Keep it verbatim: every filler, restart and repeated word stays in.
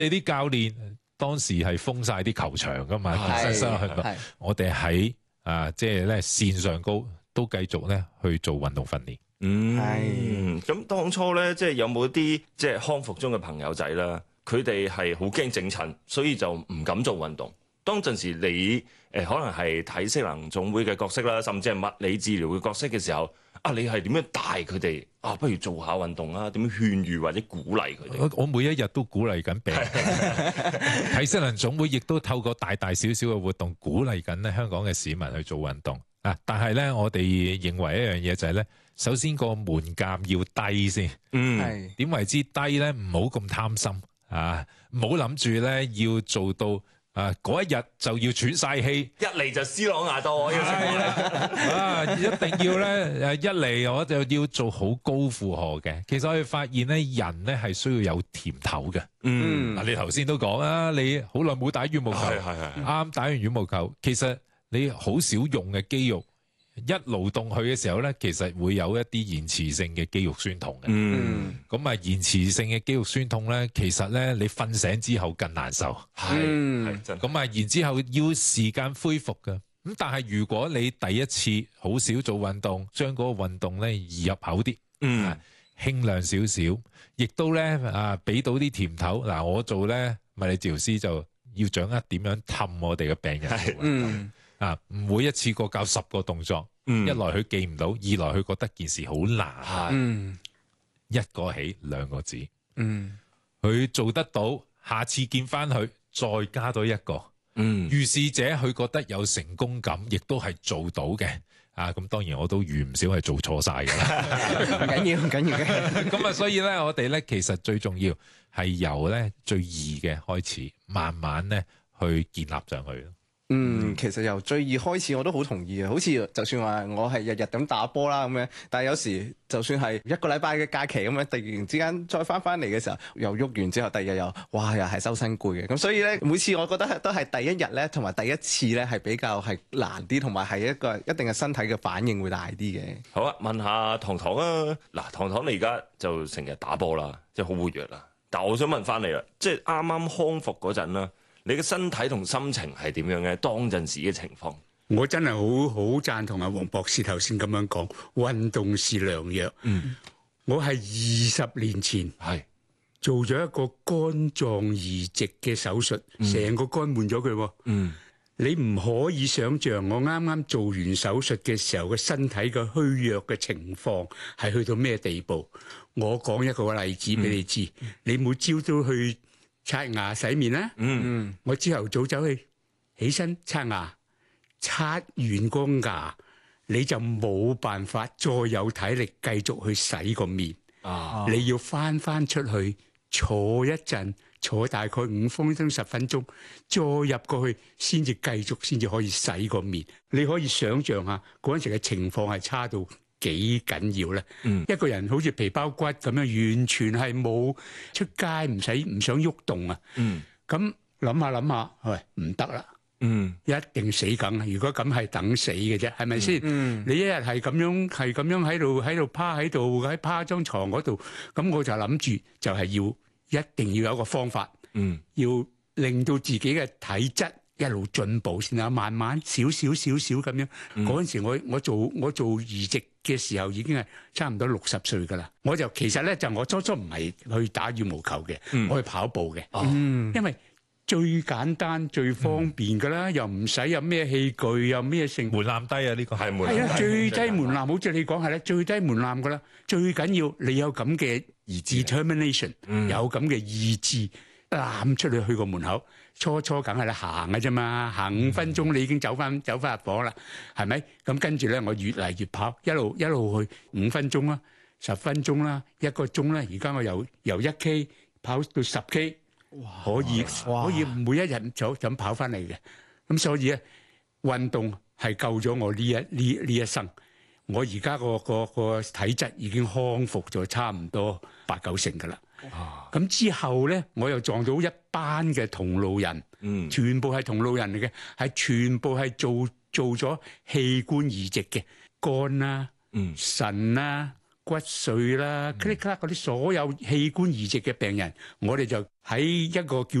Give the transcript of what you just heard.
你啲教練當時係封晒啲球場噶嘛，健身室係咪？我哋喺啊，即係咧線上高都繼續咧去做運動訓練。 嗯，咁當初咧，即係有冇啲即係康復中嘅朋友仔啦，佢哋係好驚整親，所以就唔敢做運動。當陣時你誒、呃、可能係體適能總會嘅角色啦，甚至係物理治療嘅角色嘅時候，啊，你係點樣帶佢哋啊？不如做下運動啊？點樣勸喻或者鼓勵佢哋？ 我我每一日都鼓勵緊病人，體適能總會亦都透過大大小小嘅活動鼓勵緊咧香港嘅市民去做運動啊！但係咧，我哋認為一樣嘢就係咧，首先個門檻要低先。嗯，點為之低咧？唔好咁貪心啊！唔好諗住咧要做到。啊！嗰一日就要喘晒氣， 一嚟就斯朗牙多，要啊！一定要咧，誒一嚟我就要做好高負荷嘅。其實我哋發現咧，人咧係需要有甜頭嘅。嗯，嗱，你頭先都講啦，你好耐冇打羽毛球，係係係，啱打完羽毛球，其實你好少用嘅肌肉。一勞動佢嘅時候咧，其實會有一啲延遲性嘅肌肉酸痛嘅。嗯，咁啊延遲性嘅肌肉酸痛咧，其實咧你瞓醒之後更難受。係，係真。咁啊，然之後要時間恢復嘅。咁但係如果你第一次好少做運動，將嗰個運動咧移入口啲，嗯，輕量少少，亦都咧啊俾到啲甜頭。嗱，我做咧物理治療師就要掌握點樣氹我哋嘅病人做運動。嗯。啊！唔會一次過教十個動作，嗯、一來佢記唔到，二來佢覺得件事好難。嗯、一個起兩個止，佢、嗯、做得到，下次見翻佢再加多一個。嗯、預示者佢覺得有成功感，亦都係做到嘅。啊！咁當然我都遇唔少係做錯晒㗎啦。唔緊要，唔緊要嘅。咁啊，所以咧，我哋咧其實最重要係由咧最易嘅開始，慢慢咧去建立上去。 嗯，其實由最易開始我都好同意啊！好似就算話我係日日咁打波啦咁樣，但係有時就算係一個禮拜嘅假期咁樣，突然之間再翻翻嚟嘅時候，又喐完之後，第二日又哇又係周身攰嘅。咁所以咧，每次我覺得都係第一日咧，同埋第一次咧係比較係難啲，同埋係一個一定嘅身體嘅反應會大啲嘅。 好啊，問下糖糖啊，嗱，糖糖你而家就成日打波啦，即係好活躍啦。但係我想問翻你啦，即係啱啱康復嗰陣啦。你嘅身體同心情係點樣嘅？當陣時嘅情況， 我真係好好贊同阿黃博士頭先咁樣講，運動是良藥。嗯，我係二十年前係做咗一個肝臟移植嘅手術，成、嗯、個肝換咗佢。嗯，你唔可以想象我啱啱做完手術嘅時候嘅身體嘅虛弱嘅情況係去到咩地步？我講一個例子俾你知，嗯、你每朝都去刷牙洗面啦，嗯，我朝頭早走去起身刷牙，刷完個牙你就冇辦法再有體力繼續去洗個面，啊，你要翻翻出去坐一陣，坐大概五分鐘十分鐘，再入過去先至繼續，先至可以洗個面。你可以想象下嗰陣時嘅情況係差到幾緊要咧？嗯、一個人好似皮包骨咁樣，完全係冇出街，唔使唔想喐動啊！咁諗下諗下，喂，唔得啦，嗯、一定死梗啊！如果咁係等死嘅啫，係咪先？嗯、你一日係咁樣，係咁樣喺度喺度趴喺度喺趴張床嗰度，咁我就諗住就係要一定要有一個方法，嗯、要令到自己嘅體質一路進步先啊！慢慢少少少少咁樣。嗰陣、嗯、時我我做我做移植嘅時候已經係差唔多六十歲㗎啦。我就其實咧就我初初唔係去打羽毛球嘅，嗯、我去跑步嘅。嗯、因為最簡單最方便㗎啦，嗯、又唔使有咩器具，又咩性門檻低啊！呢、呢個係門檻係啊，最低門檻，好似你講係咧，最低門檻㗎啦。最緊要你有咁嘅 determination，、嗯、有咁嘅意志，攬出去去個門口。初初梗係你行嘅啫嘛，行五分鐘你已經走翻走翻入房啦，係咪？咁跟住咧，我越嚟越跑，一路一路去五分鐘啦，十分鐘啦，一個鐘啦。而家我由由一 K 跑到十 K， 哇可以哇可以每一日就咁跑翻嚟嘅。咁所以咧，運動係救咗我呢一呢呢一生。我而家個個個體質已經康復咗差唔多八九成㗎啦。咁、啊、之後咧，我又撞到一班嘅同路人，嗯、全部係同路人嚟嘅，係全部係做做咗器官移植嘅，肝啦、啊、腎啦、啊、 骨髓啦、click 嗰啲所有器官移植嘅病人，我哋就喺一個叫